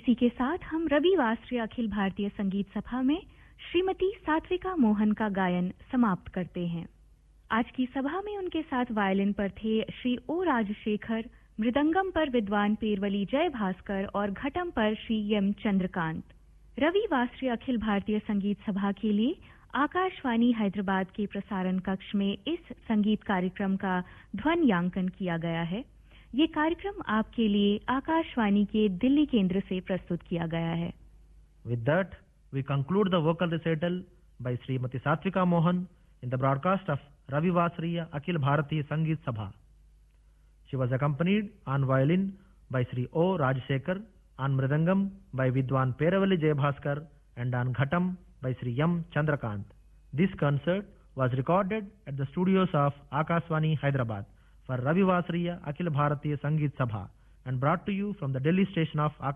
इसी के साथ हम रविवासरीय अखिल भारतीय संगीत सभा में श्रीमती सात्विका मोहन का गायन समाप्त करते हैं। आज की सभा में उनके साथ वायलिन पर थे श्री ओ राजशेखर, मृदंगम पर विद्वान पेरवली जय भास्कर और घटम पर श्री एम चंद्रकांत। रविवासरीय अखिल भारतीय संगीत सभा के लिए आकाशवाणी हैदराबाद के प्रसारण कक्ष में इस संगीत कार्यक्रम का ध्वन्यांकन किया गया है। ये कार्यक्रम आपके लिए आकाशवाणी के दिल्ली केंद्र से प्रस्तुत किया गया है। With that, we conclude the vocal recital by Srimati Satvika Mohan in the broadcast of Ravivasriya Akhil Bharatiya Sangeet Sabha. She was accompanied on violin by Sri O. Rajsekhar, on mridangam by Vidwan Peravali Jayabhaskar, and on ghatam by Sri M. Chandrakant. This concert was recorded at the studios of Akashvani, Hyderabad for Ravivasriya Akhil Bharatiya Sangeet Sabha and brought to you from the Delhi station of